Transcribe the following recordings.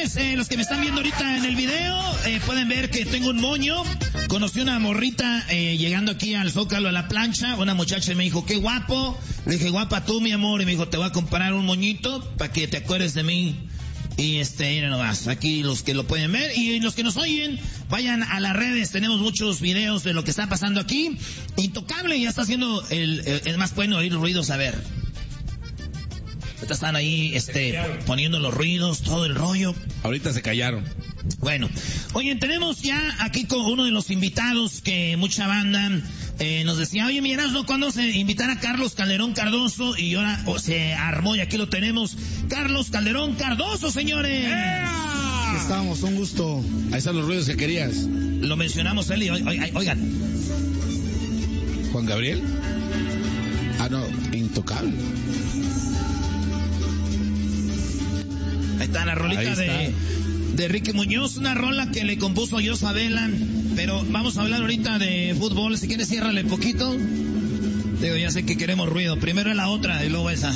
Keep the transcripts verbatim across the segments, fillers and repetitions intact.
pues eh, los que me están viendo ahorita en el video eh, pueden ver que tengo un moño. Conocí una morrita eh, llegando aquí al Zócalo a la plancha. Una muchacha me dijo, qué guapo. Le dije, guapa tú, mi amor. Y me dijo, te voy a comprar un moñito para que te acuerdes de mí. Y este, miren nomás, aquí los que lo pueden ver y los que nos oyen, vayan a las redes, tenemos muchos videos de lo que está pasando aquí. Intocable ya está haciendo el, el, el más bueno oír ruidos, a ver. Ahorita están ahí, este, poniendo los ruidos, todo el rollo. Ahorita se callaron. Bueno, oye, tenemos ya aquí con uno de los invitados que mucha banda eh, nos decía, oye, miras, ¿no? ¿Cuándo se invitará a Carlos Calderón Cardoso? Y ahora oh, se armó y aquí lo tenemos. Carlos Calderón Cardoso, señores. Aquí estamos, un gusto. Ahí están los ruidos que querías. Lo mencionamos él y oigan. ¿Juan Gabriel? Ah, no, Intocable. Ahí está la rolita está. de... de Ricky Muñoz, una rola que le compuso a Jos Adelan, pero vamos a hablar ahorita de fútbol. Si quieres, ciérrale poquito. Digo, ya sé que queremos ruido. Primero la otra y luego esa.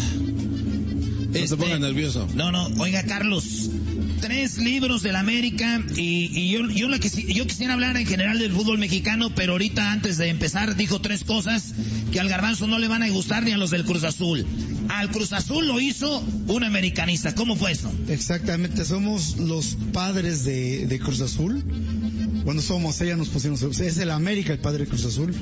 No este, te pongas nervioso. No, no, oiga, Carlos, tres libros de la América y, y yo, yo, la que, yo quisiera hablar en general del fútbol mexicano, pero ahorita antes de empezar dijo tres cosas que al Garbanzo no le van a gustar ni a los del Cruz Azul. Al Cruz Azul lo hizo un americanista. ¿Cómo fue eso? Exactamente, somos los padres de, de Cruz Azul. Cuando somos, ella nos pusimos, es el América el padre de Cruz Azul.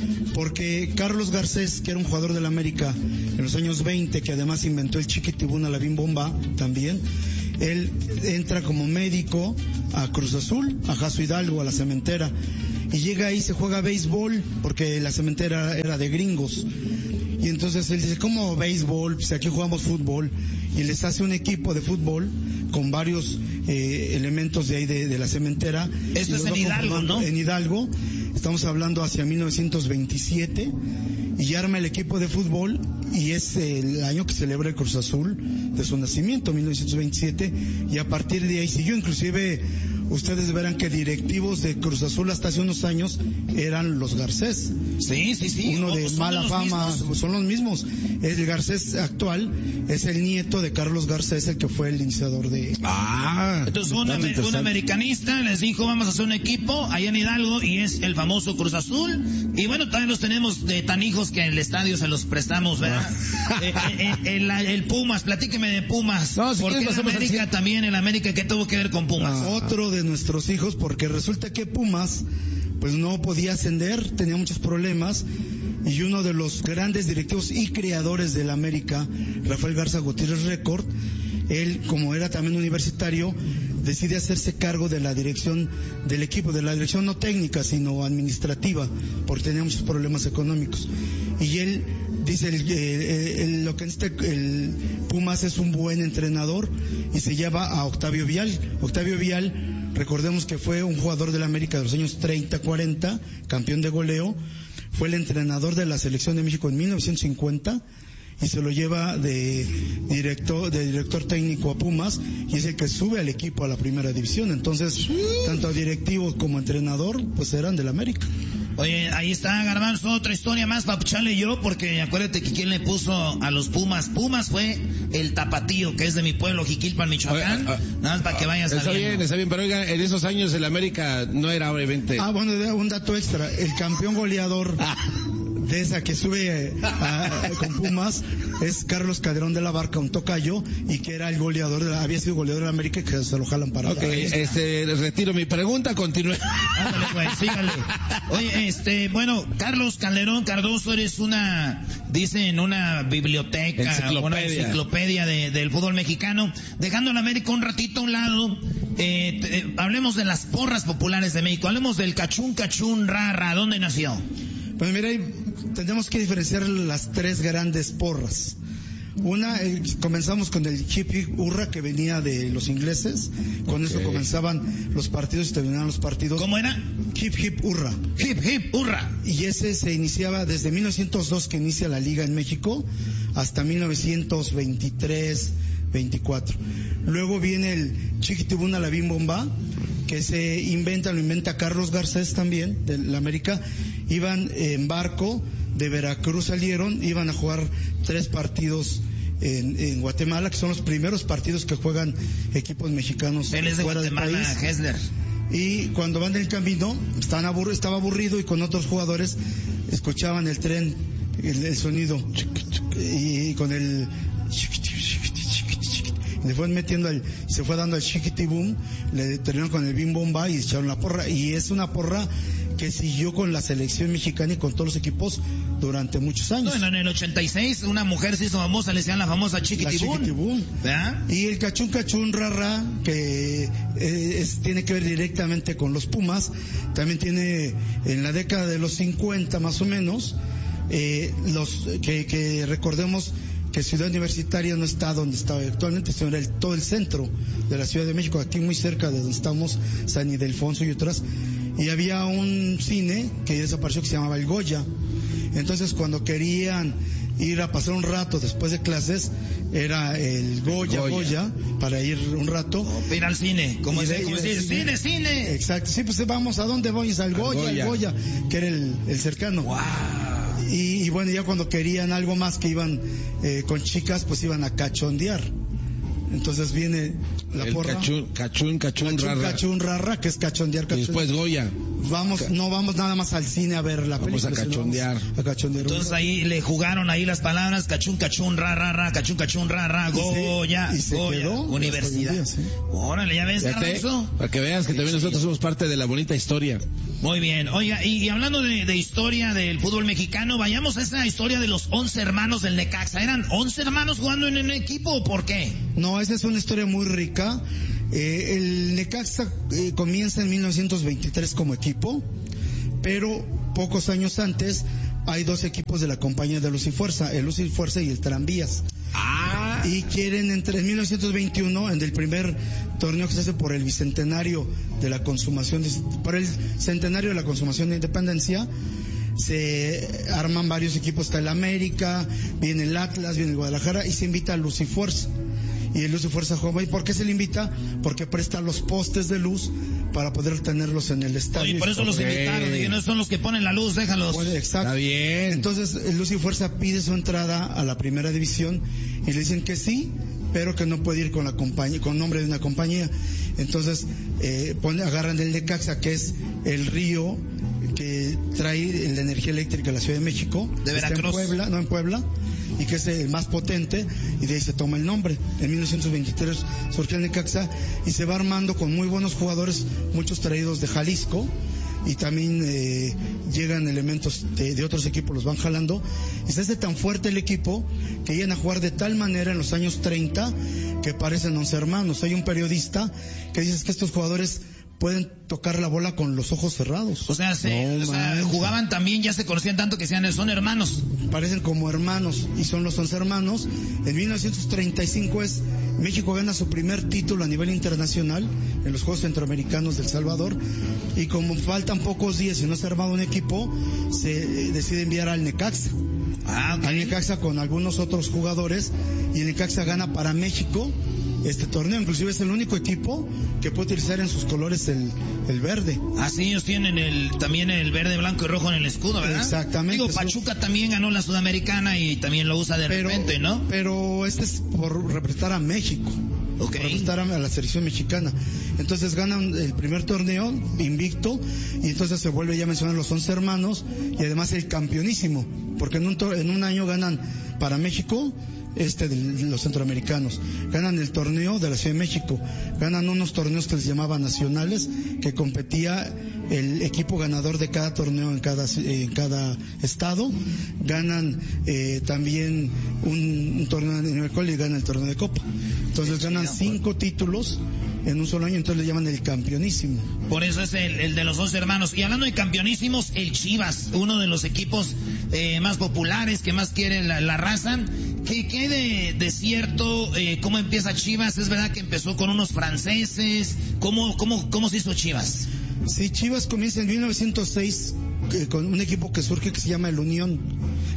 Porque Carlos Garcés, que era un jugador del América en los años veinte, que además inventó el Chiquitibuna, la Bim Bomba también, él entra como médico a Cruz Azul, a Jaso Hidalgo, a la cementera, y llega ahí, se juega béisbol, porque la cementera era de gringos. Y entonces él dice, ¿cómo béisbol? Pues aquí jugamos fútbol. Y les hace un equipo de fútbol con varios eh, elementos de ahí de, de la cementera. Esto es en Hidalgo, ¿no? En Hidalgo. Estamos hablando hacia mil novecientos veintisiete. Y arma el equipo de fútbol. Y es el año que celebra el Cruz Azul de su nacimiento, mil novecientos veintisiete. Y a partir de ahí siguió. Inclusive ustedes verán que directivos de Cruz Azul hasta hace unos años eran los Garcés. Sí, sí, sí. Uno de mala fama, son los mismos. El Garcés actual es el nieto de Carlos Garcés, el que fue el iniciador de... Ah, entonces un, un americanista les dijo, vamos a hacer un equipo allá en Hidalgo, y es el famoso Cruz Azul. Y bueno, también los tenemos de tan hijos que en el estadio se los prestamos, ¿verdad? eh, eh, el, el Pumas, platíqueme de Pumas. No, si porque en América así... también, en América, ¿qué tuvo que ver con Pumas? Ah, otro de nuestros hijos, porque resulta que Pumas pues no podía ascender, tenía muchos problemas, y uno de los grandes directivos y creadores del América, Rafael Garza Gutiérrez Record, él, como era también universitario, decide hacerse cargo de la dirección del equipo, de la dirección no técnica, sino administrativa, porque tenía muchos problemas económicos. Y él dice, el, el, el, lo que este, el Pumas es un buen entrenador, y se lleva a Octavio Vial. Octavio Vial, recordemos que fue un jugador del América de los años treinta, cuarenta, campeón de goleo, fue el entrenador de la selección de México en mil novecientos cincuenta, y se lo lleva de director, de director técnico a Pumas, y es el que sube al equipo a la primera división. Entonces, sí, tanto directivo como entrenador, pues eran del América. Oye, ahí está, Garbanzo, otra historia más para pucharle yo, porque acuérdate que quien le puso a los Pumas, Pumas fue el Tapatío, que es de mi pueblo, Jiquilpan, Michoacán, oye, uh, nada más para que vayas sabiendo. Está bien, está bien, pero oiga, en esos años el América no era obviamente... Ah, bueno, un dato extra, el campeón goleador... Ah. de esa que sube a, a, con Pumas es Carlos Calderón de la Barca, un tocayo, y que era el goleador, de la, había sido goleador de América, que se lo jalan para Ok, este, retiro mi pregunta, continúe. Ándale, pues, sígale. Oye, este, bueno, Carlos Calderón Cardoso, eres una, dicen, una biblioteca, enciclopedia. una enciclopedia de, del fútbol mexicano. Dejando la América un ratito a un lado, eh, te, hablemos de las porras populares de México, hablemos del cachún, cachún, rara, ¿dónde nació? Pues mira, tenemos que diferenciar las tres grandes porras. Una, eh, comenzamos con el hip hip hurra, que venía de los ingleses. Con okay. eso comenzaban los partidos y terminaban los partidos. ¿Cómo era? Hip hip hurra. Hip hip hurra. Y ese se iniciaba desde mil novecientos dos, que inicia la liga en México, hasta mil novecientos veintitrés, veinticuatro. Luego viene el Chiquitibuna, la Bim Bomba, que se inventa, lo inventa Carlos Garcés también, de la América. Iban en barco, de Veracruz salieron, iban a jugar tres partidos en, en Guatemala, que son los primeros partidos que juegan equipos mexicanos Él es de fuera Guatemala, del país. Hessler. Y cuando van del camino, están abur- estaba aburrido y con otros jugadores escuchaban el tren, el, el sonido, y, y con el... le fueron metiendo el, se fue dando el chiquitibum, le terminaron con el bim bomba y echaron la porra, y es una porra que siguió con la selección mexicana y con todos los equipos durante muchos años. Bueno, en el ochenta y seis una mujer se hizo famosa, le decían la famosa Chiquitibum. La Chiquitibum. ¿Verdad? Y el cachún cachún rara, que eh, es, tiene que ver directamente con los Pumas, también tiene en la década de los cincuenta más o menos, eh, los que, que recordemos que Ciudad Universitaria no está donde está actualmente, sino en el, todo el centro de la Ciudad de México, aquí muy cerca de donde estamos, San Ildefonso y otras, y había un cine que desapareció que se llamaba El Goya. Entonces cuando querían ir a pasar un rato después de clases, era el Goya, Goya, Goya para ir un rato. O ir al cine, como, de, es, como decir, cine, cine, cine. Exacto, sí, pues vamos, ¿a dónde vamos? Al Goya, al Goya, Goya, que era el, el cercano. Wow. Y, y bueno, ya cuando querían algo más que iban eh, con chicas, pues iban a cachondear. Entonces viene la el porra. Cachún, cachún, cachún, cachún, rara. cachún, rara, que es cachondear, cachondear. Y después Goya. Vamos, no vamos nada más al cine a ver la vamos película. A cachondear. Vamos a cachondear. Entonces ahí le jugaron ahí las palabras, cachún, cachún, ra, ra, ra, cachún, cachún, ra, ra, Goya, y se, y se Goya, quedó universidad. Día, sí. Órale, ya ves, Carlos. Para que veas que también nosotros somos parte de la bonita historia. Muy bien. Oiga, y, y hablando de, de historia del fútbol mexicano, vayamos a esa historia de los once hermanos del Necaxa. ¿Eran once hermanos jugando en el equipo o por qué? No, esa es una historia muy rica. Eh, el Necaxa eh, comienza en mil novecientos veintitrés como equipo, pero pocos años antes hay dos equipos de la compañía de Luz y Fuerza, el Luz y Fuerza y el Tranvías. Ah. Y quieren, entre en mil novecientos veintiuno, en el primer torneo que se hace por el bicentenario de la consumación, de, por el centenario de la consumación de independencia, se arman varios equipos, está el América, viene el Atlas, viene el Guadalajara, y se invita a Luz y Fuerza. Y el Luz y Fuerza juega. ¿Y por qué se le invita? Porque presta los postes de luz para poder tenerlos en el estadio. Y por eso los okay. invitaron, y no son los que ponen la luz, déjalos. Bueno, exacto. Está bien. Entonces, el Luz y Fuerza pide su entrada a la primera división y le dicen que sí, pero que no puede ir con la compañía, con nombre de una compañía. Entonces, eh, pone, agarran el Necaxa, que es el río que trae la energía eléctrica a la Ciudad de México. De Veracruz. Está en Puebla, no en Puebla, y que es el más potente, y de ahí se toma el nombre. En mil novecientos veintitrés surgió el Necaxa y se va armando con muy buenos jugadores, muchos traídos de Jalisco, y también eh, llegan elementos de, de otros equipos, los van jalando, y se hace tan fuerte el equipo que llegan a jugar de tal manera en los años treinta que parecen once hermanos. Hay un periodista que dice que estos jugadores pueden tocar la bola con los ojos cerrados. O sea, se, no, o sea jugaban también, ya se conocían tanto que sean, son hermanos. Parecen como hermanos, y son los once hermanos. En mil novecientos treinta y cinco es, México gana su primer título a nivel internacional en los Juegos Centroamericanos del Salvador, y como faltan pocos días y no se ha armado un equipo, se decide enviar al Necaxa. Ah, okay. Al Necaxa con algunos otros jugadores, y el Necaxa gana para México este torneo. Inclusive es el único equipo que puede utilizar en sus colores el, el verde. Ah, sí, ellos tienen el, también el verde, blanco y rojo en el escudo, ¿verdad? Exactamente. Digo, Pachuca eso también ganó la Sudamericana y también lo usa de pero, repente, ¿no? Pero este es por representar a México. Okay. Por representar a la selección mexicana. Entonces ganan el primer torneo invicto, y entonces se vuelve ya a mencionar los once hermanos, y además el campeonísimo, porque en un, en un año ganan para México este de los centroamericanos, ganan el torneo de la Ciudad de México, ganan unos torneos que les llamaban nacionales, que competía el equipo ganador de cada torneo en cada en cada estado, ganan eh, también un, un torneo en el cual ganan el torneo de Copa. Entonces ganan cinco títulos en un solo año, entonces le llaman el campeonísimo. Por eso es el, el de los once hermanos. Y hablando de campeonísimos, el Chivas, uno de los equipos eh, más populares, que más quiere la, la raza. ¿Qué, qué de, de cierto? Eh, ¿Cómo empieza Chivas? ¿Es verdad que empezó con unos franceses? ¿Cómo, cómo, cómo se hizo Chivas? Sí, Chivas comienza en mil novecientos seis eh, con un equipo que surge que se llama el Unión,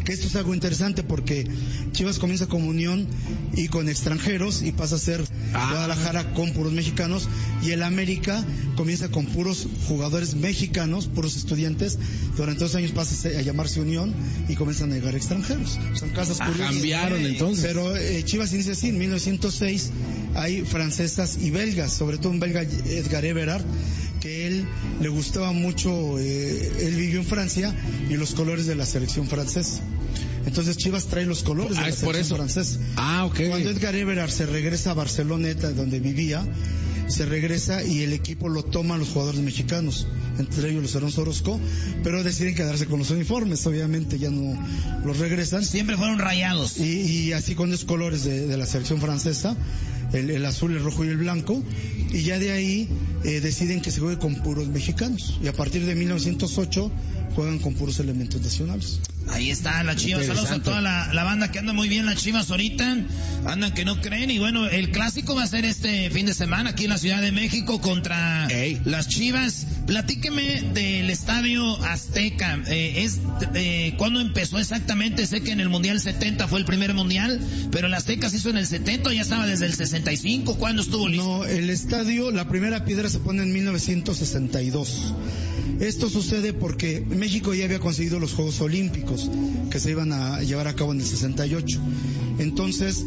Que esto es algo interesante porque Chivas comienza como unión y con extranjeros y pasa a ser ah. Guadalajara con puros mexicanos, y el América comienza con puros jugadores mexicanos, puros estudiantes. Durante dos años pasa a llamarse Unión y comienzan a llegar extranjeros. Son casas ah, curiosas. Cambiaron entonces. Pero eh, Chivas inicia así, en mil novecientos seis hay francesas y belgas, sobre todo un belga, Edgar Everard, que él le gustaba mucho, eh, él vivió en Francia y los colores de la selección francesa. Entonces Chivas trae los colores ah, de la selección francesa. Ah, ok. Cuando Edgar Everard se regresa a Barceloneta, donde vivía, se regresa y el equipo lo toman los jugadores mexicanos, entre ellos los Alonso Orozco, pero deciden quedarse con los uniformes, obviamente ya no los regresan. Siempre fueron rayados. Y, y así con los colores de, de la selección francesa, el, el azul, el rojo y el blanco, y ya de ahí eh, deciden que se juegue con puros mexicanos, y a partir de mil novecientos ocho juegan con puros elementos nacionales. Ahí está la Chivas, saludos a toda la, la banda que anda muy bien, las Chivas ahorita, andan que no creen, y bueno, el clásico va a ser este fin de semana aquí en la Ciudad de México contra Ey. las Chivas. Platíqueme del Estadio Azteca, eh, es eh, ¿cuándo empezó exactamente? Sé que en el Mundial setenta fue el primer Mundial, pero el Azteca se hizo en el setenta, o ya estaba desde el sesenta y cinco, ¿cuándo estuvo listo? No, el estadio, la primera piedra se pone en mil novecientos sesenta y dos. Esto sucede porque México ya había conseguido los Juegos Olímpicos que se iban a llevar a cabo en el sesenta y ocho. Entonces,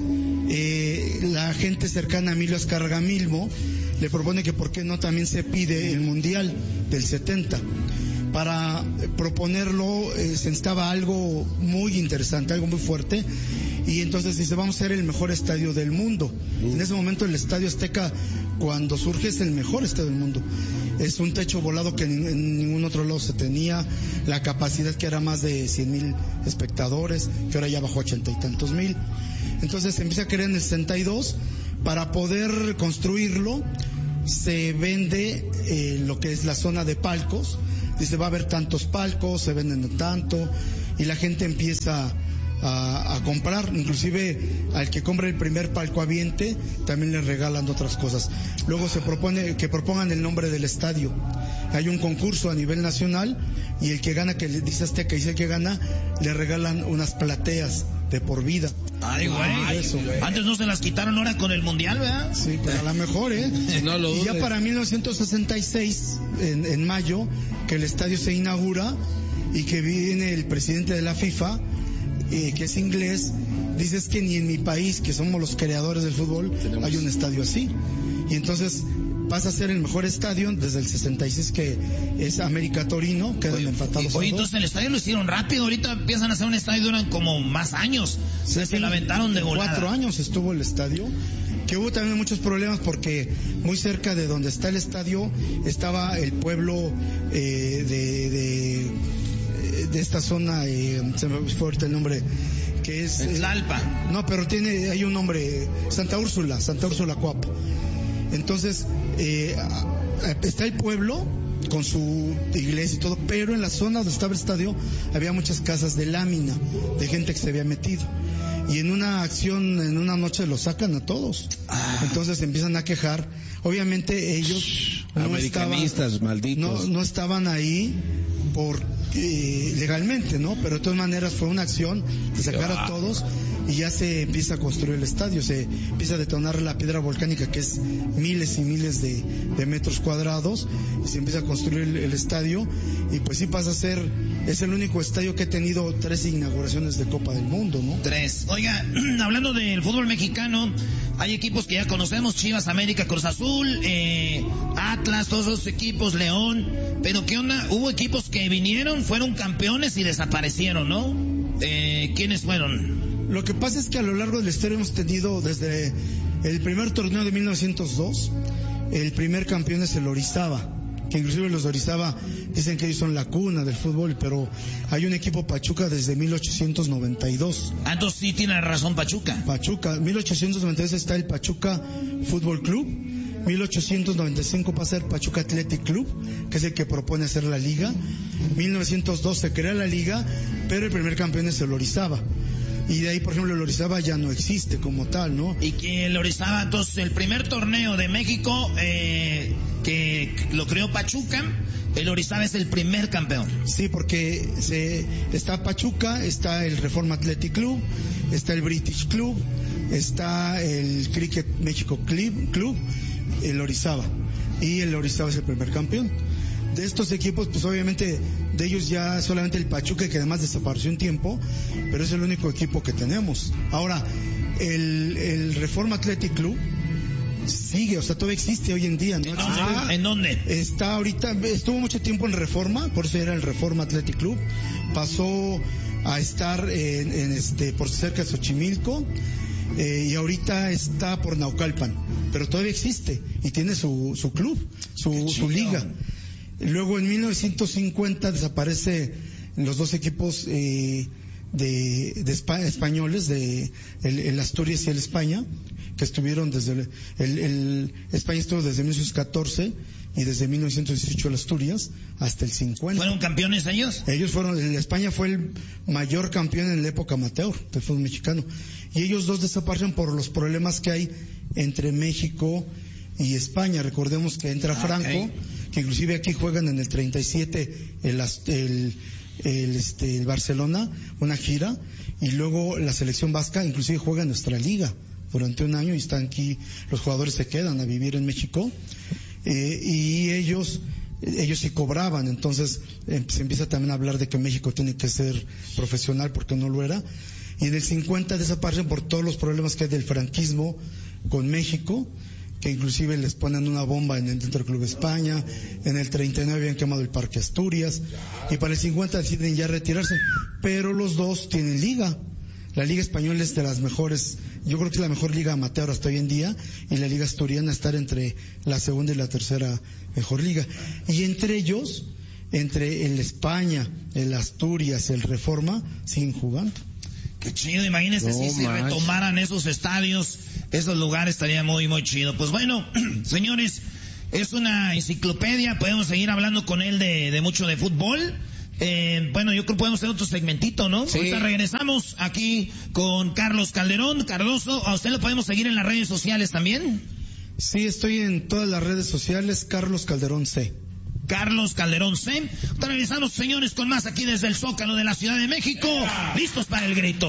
eh, la gente cercana a Emilio Azcárraga Milmo le propone que por qué no también se pide el Mundial del setenta. Para proponerlo eh, se necesitaba algo muy interesante, algo muy fuerte, y entonces dice, vamos a ser el mejor estadio del mundo. Uh. En ese momento el Estadio Azteca, cuando surge, es el mejor estadio del mundo. Es un techo volado que en, en ningún otro lado se tenía, la capacidad que era más de cien mil espectadores, que ahora ya bajó a ochenta y tantos mil. Entonces se empieza a crear en el sesenta y dos, para poder construirlo se vende eh, lo que es la zona de palcos. Dice, va a haber tantos palcos, se venden tanto, y la gente empieza a, a comprar, inclusive al que compra el primer palco aviente también le regalan otras cosas. Luego se propone que propongan el nombre del estadio. Hay un concurso a nivel nacional y el que gana, que le dice Azteca, y dice el que gana, le regalan unas plateas de por vida. Ay, güey. Eso. Antes no se las quitaron, ahora con el Mundial, ¿verdad? Sí, pero a lo mejor, ¿eh? No lo y ya para mil novecientos sesenta y seis, en, en mayo, que el estadio se inaugura y que viene el presidente de la FIFA, eh, que es inglés, dice, es que ni en mi país, que somos los creadores del fútbol, tenemos, hay un estadio así. Y entonces pasa a ser el mejor estadio desde el sesenta y seis, que es América Torino, quedan oye, empatados. Oye, entonces el estadio lo hicieron rápido, ahorita empiezan a hacer un estadio, duran como más años. Sí, se la aventaron de volada. Cuatro años estuvo el estadio, que hubo también muchos problemas porque muy cerca de donde está el estadio estaba el pueblo eh, de, de, de esta zona, eh, se me fue ahorita el nombre, que es... Eh, Tlalpa. No, pero tiene, hay un nombre, Santa Úrsula, Santa Úrsula Coapa. Entonces, eh, está el pueblo con su iglesia y todo, pero en la zona donde estaba el estadio había muchas casas de lámina, de gente que se había metido. Y en una acción, en una noche los sacan a todos. Entonces empiezan a quejar. Obviamente ellos no americanistas, estaban, malditos. No, no estaban ahí por eh, legalmente, ¿no? Pero de todas maneras fue una acción de sacar a todos y ya se empieza a construir el estadio, se empieza a detonar la piedra volcánica, que es miles y miles de, de metros cuadrados, y se empieza a construir el, el estadio, y pues sí pasa a ser, es el único estadio que ha tenido tres inauguraciones de Copa del Mundo, ¿no? Tres. Oiga, hablando del fútbol mexicano, hay equipos que ya conocemos, Chivas, América, Cruz Azul, eh, Atlas, todos esos equipos, León, pero ¿qué onda? Hubo equipos que vinieron, fueron campeones y desaparecieron, ¿no? Eh, ¿quiénes fueron? Lo que pasa es que a lo largo de la historia hemos tenido desde el primer torneo de mil novecientos dos, el primer campeón es el Orizaba, que inclusive los de Orizaba dicen que ellos son la cuna del fútbol, pero hay un equipo Pachuca desde mil ochocientos noventa y dos. Ah, entonces sí tiene razón Pachuca. Pachuca, mil ochocientos noventa y dos está el Pachuca Fútbol Club, mil ochocientos noventa y cinco pasa a ser Pachuca Athletic Club, que es el que propone hacer la liga, mil novecientos dos se crea la liga, pero el primer campeón es el Orizaba. Y de ahí, por ejemplo, el Orizaba ya no existe como tal, ¿no? Y que el Orizaba, entonces, el primer torneo de México, eh, que lo creó Pachuca. El Orizaba es el primer campeón. Sí, porque se, está Pachuca, está el Reforma Athletic Club, está el British Club, está el Cricket México Club, Club, el Orizaba. Y el Orizaba es el primer campeón. De estos equipos, pues obviamente de ellos ya solamente el Pachuca, que además desapareció un tiempo, pero es el único equipo que tenemos. Ahora, el, el Reforma Athletic Club sigue, o sea, todavía existe hoy en día, ¿no? Ah, ¿en dónde? Está ahorita, estuvo mucho tiempo en Reforma, por eso era el Reforma Athletic Club. Pasó a estar en, en este, por cerca de Xochimilco, eh, y ahorita está por Naucalpan, pero todavía existe y tiene su, su club, su, su liga. Luego en mil novecientos cincuenta desaparece los dos equipos eh, de, de España, españoles, de el, el Asturias y el España, que estuvieron desde el, el, el España estuvo desde mil novecientos catorce y desde mil novecientos dieciocho el Asturias hasta el cincuenta. ¿Fueron campeones ellos? Ellos fueron, el España fue el mayor campeón en la época amateur del fútbol mexicano, y ellos dos desaparecen por los problemas que hay entre México y España. Recordemos que entra Franco, okay, que inclusive aquí juegan en el treinta y siete el, el, el, este, el Barcelona, una gira, y luego la selección vasca inclusive juega en nuestra liga durante un año y están aquí, los jugadores se quedan a vivir en México, eh, y ellos ellos sí cobraban, entonces eh, se empieza también a hablar de que México tiene que ser profesional porque no lo era, y en el cincuenta desaparecen por todos los problemas que hay del franquismo con México, que inclusive les ponen una bomba en el, dentro del Club España. En el treinta y nueve habían quemado el Parque Asturias, y para el cincuenta deciden ya retirarse, pero los dos tienen liga. La Liga Española es de las mejores, yo creo que es la mejor liga amateur hasta hoy en día, y la Liga Asturiana estar entre la segunda y la tercera mejor liga. Y entre ellos, entre el España, el Asturias, el Reforma, siguen jugando. Qué chido, imagínense no, si se manch. retomaran esos estadios, esos lugares, estaría muy, muy chido. Pues bueno, señores, es una enciclopedia, podemos seguir hablando con él de, de mucho de fútbol. Eh, bueno, yo creo que podemos hacer otro segmentito, ¿no? Sí. Ahorita regresamos aquí con Carlos Calderón. Cardoso, ¿a usted lo podemos seguir en las redes sociales también? Sí, estoy en todas las redes sociales, Carlos Calderón C. Carlos Calderón C. Regresamos, señores, con más aquí desde el Zócalo de la Ciudad de México. Listos para el grito.